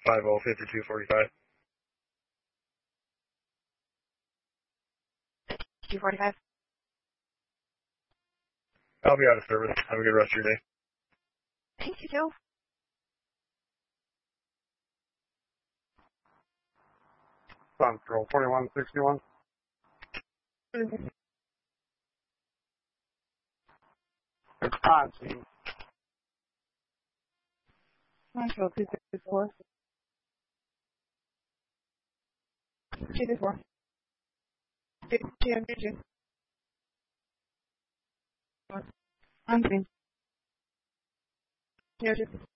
50-245. 245. I'll be out of service. Have a good rest of your day. Thank you, Joe. Central 4161. It's on team. Central 264. 264. GM2. On team. 202.